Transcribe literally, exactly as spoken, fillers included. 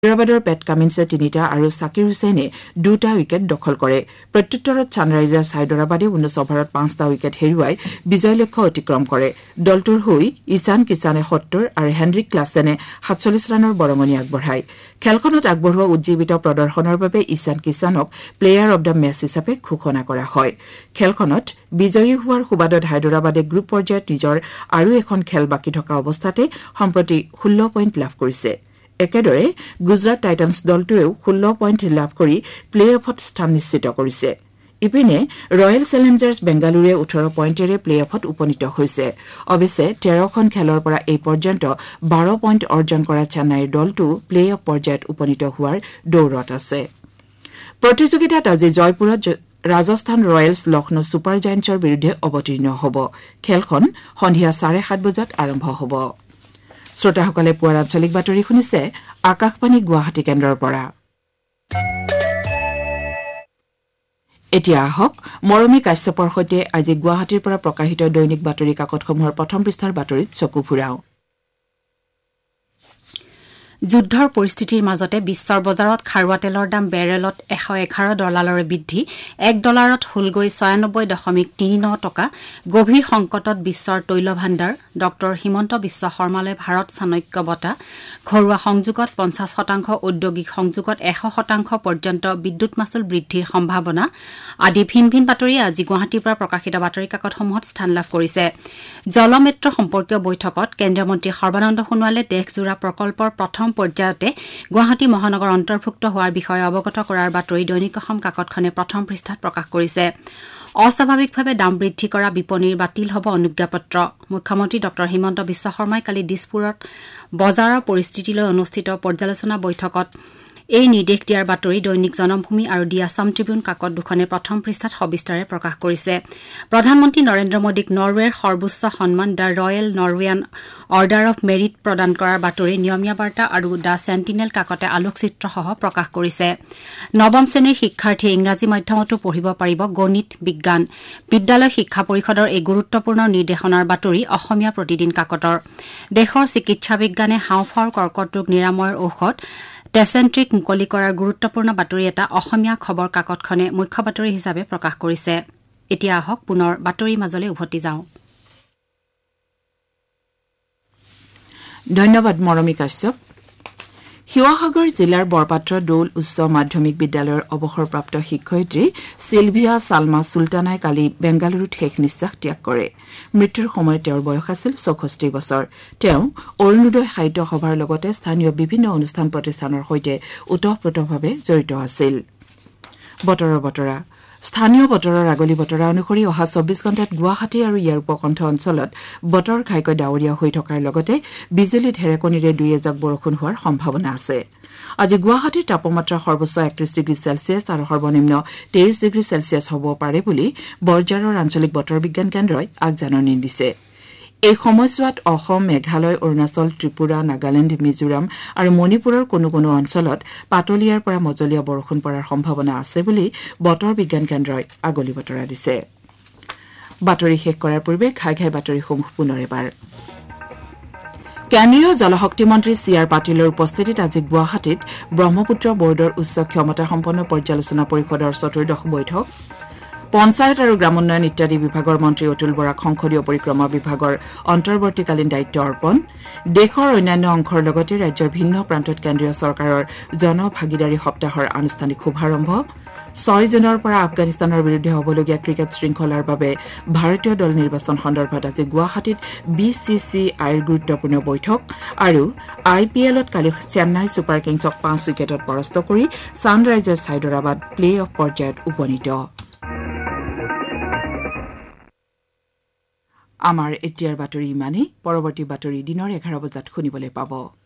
হায়দৰাবাদৰ পেট কামিন্সে তিনিটা আৰু সাকিৰ হুছেইনে দুটা উইকেট দখল কৰে প্ৰত্যুত্তৰত ছানৰাইজাৰ্ছ হায়দৰাবাদে ঊনৈশ অভাৰত পাঁচটা উইকেট হেৰুৱাই বিজয় লক্ষ্য অতিক্ৰম কৰে দলটোৰ হৈ ইছান কিষানে সত্তৰ আৰু হেনৰিক ক্লাছেনে সাতচল্লিশ ৰানৰ বৰঙণি আগবঢ়ায় খেলখনত আগবঢ়োৱা উজ্জীৱিত প্ৰদৰ্শনৰ বাবে ইছান কিষানক প্লেয়াৰ অব দ্য মেচ হিচাপে ঘোষণা কৰা হয় খেলখনত বিজয়ী হোৱাৰ সুবাদত হায়দৰাবাদে গ্ৰুপ পৰ্যায়ত নিজৰ আৰু এখন খেল বাকি থকা অৱস্থাতে সম্প্ৰতি ষোল্ল পইণ্ট লাভ কৰিছে একেদৰে গুজৰাট টাইটান্স দলটোৱেও ষোল্ল পইণ্ট লাভ কৰি প্লে অফত স্থান নিশ্চিত কৰিছে ইপিনে ৰয়েল চেলেঞ্জাৰ্ছ বেংগালুৰুৱে ওঠৰ পইণ্টেৰে প্লে অফত উপনীত হৈছে অৱশ্যে তেৰখন খেলৰ পৰা এই পৰ্যন্ত বাৰ পইণ্ট অৰ্জন কৰা চেন্নাইৰ দলটো প্লে অফ পৰ্যায়ত উপনীত হোৱাৰ দৌৰত আছে প্ৰতিযোগিতাত আজি জয়পুৰত ৰাজস্থান ৰয়েলছ লক্ষ্ণৌ ছুপাৰ জায়েণ্টছৰ বিৰুদ্ধে অৱতীৰ্ণ হ'ব খেলখন সন্ধিয়া চাৰে সাত বজাত আৰম্ভ হ'ব শ্ৰোতাসকলে পুৱাৰ আঞ্চলিক বাতৰি শুনিছে আকাশবাণী গুৱাহাটী কেন্দ্ৰৰ পৰা এতিয়া আহক মৰমী কাশ্যপৰ সৈতে আজি গুৱাহাটীৰ পৰা প্ৰকাশিত দৈনিক বাতৰি কাকতসমূহৰ প্ৰথম পৃষ্ঠাৰ বাতৰিত চকু ফুৰাও যুদ্ধৰ পৰিস্থিতিৰ মাজতে বিশ্বৰ বজাৰত খাৰুৱা তেলৰ দাম বেৰেলত এশ এঘাৰ ডলাৰলৈ বৃদ্ধি এক ডলাৰত হ'লগৈ ছয়ানব্বৈ দশমিক তিনি ন টকা গভীৰ সংকটত বিশ্বৰ তৈল ভাণ্ডাৰ ডক্টৰ হিমন্ত বিশ্ব শৰ্মালৈ ভাৰত চাণক্য বঁটা ঘৰুৱা সংযোগত পঞ্চাছ শতাংশ ঔদ্যোগিক সংযোগত এশ শতাংশ পৰ্যন্ত বিদ্যুৎ মাচুল বৃদ্ধিৰ সম্ভাৱনা আদি ভিন ভিন বাতৰি আজি গুৱাহাটীৰ পৰা প্ৰকাশিত বাতৰি কাকতসমূহত স্থান লাভ কৰিছে জলমেট্ৰ সম্পৰ্কীয় বৈঠকত কেন্দ্ৰীয় মন্ত্ৰী সৰ্বানন্দ সোণোৱালে দেশজোৰা প্ৰকল্পৰ প্ৰথম পৰ্যায়তে গুৱাহাটী মহানগৰ অন্তৰ্ভুক্ত হোৱাৰ বিষয়ে অৱগত কৰাৰ বাতৰি দৈনিক অসম কাকতখনে প্ৰথম পৃষ্ঠাত প্ৰকাশ কৰিছে অস্বাভাৱিকভাৱে দাম বৃদ্ধি কৰা বিপণীৰ বাতিল হ'ব অনুজ্ঞাপত্ৰ মুখ্যমন্ত্ৰী ডক্টৰ হিমন্ত বিশ্ব শৰ্মাই কালি দিছপুৰত বজাৰৰ পৰিস্থিতিলৈ অনুষ্ঠিত পৰ্যালোচনা বৈঠকত এই নিৰ্দেশ দিয়াৰ বাতৰি দৈনিক জনমভূমি আৰু দি আছাম ট্ৰিবিউন কাকত দুখনে প্ৰথম পৃষ্ঠাত সবিস্তাৰে প্ৰকাশ কৰিছে প্ৰধানমন্ত্ৰী নৰেন্দ্ৰ মোদীক নৰৱেৰ সৰ্বোচ্চ সন্মান the royal নৰৱেয়ান order of merit প্ৰদান কৰাৰ বাতৰি নিয়মীয়া বাৰ্তা আৰু দ্য চেণ্টিনেল কাকতে আলোকচিত্ৰসহ প্ৰকাশ কৰিছে নৱম শ্ৰেণীৰ শিক্ষাৰ্থীয়ে ইংৰাজী মাধ্যমতো পঢ়িব পাৰিব গণিত বিজ্ঞান বিদ্যালয় শিক্ষা পৰিষদৰ এই গুৰুত্বপূৰ্ণ নিৰ্দেশনাৰ বাতৰি অসমীয়া প্ৰতিদিন কাকতৰ দেশৰ চিকিৎসা বিজ্ঞানে হাওঁফাওৰ কৰ্কট ৰোগ নিৰাময়ৰ ঔষধ টেচেণ্ট্ৰিক মুকলি কৰাৰ গুৰুত্বপূৰ্ণ বাতৰি এটা অসমীয়া খবৰ কাকতখনে মুখ্য বাতৰি হিচাপে প্ৰকাশ কৰিছে এতিয়া আহক পুনৰ বাতৰিৰ মাজলৈ উভতি যাওঁ ধন্যবাদ মৰমী কাশ্যপ শিৱসাগৰ জিলাৰ বৰপাত্ৰ দৌল উচ্চ মাধ্যমিক বিদ্যালয়ৰ অৱসৰপ্ৰাপ্ত শিক্ষয়িত্ৰী সিলভিয়া সালমা সুলতানাই কালি বেংগালুৰুত শেষ নিশ্বাস ত্যাগ কৰে মৃত্যুৰ সময়ত তেওঁৰ বয়স আছিল চৌষষ্ঠি বছৰ তেওঁ অৰুণোদয় সাহিত্য সভাৰ লগতে স্থানীয় বিভিন্ন অনুষ্ঠান প্ৰতিষ্ঠানৰ সৈতে ওতঃপ্ৰোতভাৱে জড়িত আছিল বতৰৰ বতৰা স্থানীয় বতৰৰ আগলি বতৰা অনুসৰি অহা চৌব্বিছ ঘণ্টাত গুৱাহাটী আৰু ইয়াৰ উপকণ্ঠ অঞ্চলত বতৰ ঘাইকৈ ডাৱৰীয়া হৈ থকাৰ লগতে বিজুলী ঢেৰেকনিৰে দুই এজাক বৰষুণ হোৱাৰ সম্ভাৱনা আছে আজি গুৱাহাটীৰ তাপমাত্ৰা সৰ্বোচ্চ একত্ৰিশ ডিগ্ৰী চেলছিয়াছ আৰু সৰ্বনিম্ন তেইছ ডিগ্ৰী চেলছিয়াছ হ'ব পাৰে বুলি বৰজাৰৰ আঞ্চলিক বতৰ বিজ্ঞান কেন্দ্ৰই আগজাননী দিছে এই সময়ছোৱাত অসম মেঘালয় অৰুণাচল ত্ৰিপুৰা নাগালেণ্ড মিজোৰাম আৰু মণিপুৰৰ কোনো কোনো অঞ্চলত পাতলীয়াৰ পৰা মজলীয়া বৰষুণ পৰাৰ সম্ভাৱনা আছে বুলি বতৰ বিজ্ঞান কেন্দ্ৰই আগলি বতৰা দিছে বাতৰি শেষ কৰাৰ পূৰ্বে ঘাই ঘাই বাতৰিসমূহ পুনৰ এবাৰ কেন্দ্ৰীয় জলশক্তি মন্ত্ৰী চি আৰ পাটিলৰ উপস্থিতিত আজি গুৱাহাটীত ব্ৰহ্মপুত্ৰ বৰ্ডৰ উচ্চ ক্ষমতাসম্পন্ন পৰ্যালোচনা পৰিষদৰ চতুৰ্দশ বৈঠক পঞ্চায়ত আৰু গ্ৰামোন্নয়ন ইত্যাদি বিভাগৰ মন্ত্ৰী অতুল বৰাক সংসদীয় পৰিক্ৰমা বিভাগৰ অন্তৰ্বৰ্তীকালীন দায়িত্ব অৰ্পণ দেশৰ অন্যান্য অংশৰ লগতে ৰাজ্যৰ ভিন্ন প্ৰান্তত কেন্দ্ৰীয় চৰকাৰৰ জনভাগিদাৰী সপ্তাহৰ আনুষ্ঠানিক শুভাৰম্ভ ছয় জুনৰ পৰা আফগানিস্তানৰ বিৰুদ্ধে হ'বলগীয়া ক্ৰিকেট শৃংখলাৰ বাবে ভাৰতীয় দল নিৰ্বাচন সন্দৰ্ভত আজি গুৱাহাটীত বি চি চি আইৰ গুৰুত্বপূৰ্ণ বৈঠক আৰু আই পি এলত কালি চেন্নাই ছুপাৰ কিংছক পাঁচ উইকেটত পৰাস্ত কৰি ছানৰাইজাৰ্ছ হায়দৰাবাদ প্লে অফ পৰ্যায়ত উপনীত আমাৰ এতিয়াৰ বাতৰি ইমানেই পৰৱৰ্তী বাতৰি দিনৰ এঘাৰ বজাত শুনিবলৈ পাব